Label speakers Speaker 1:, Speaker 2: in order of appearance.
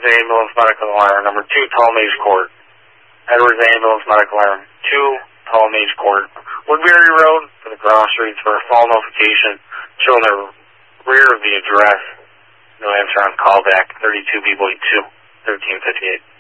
Speaker 1: Ambulance Medical Alarm. Number 2, Tallmadge Court. Edwards Ambulance Medical Alarm. 2, Tallmadge Court. Woodbury Road for the groceries for a fall notification showing the rear of the address. No answer on callback. 32B 1358.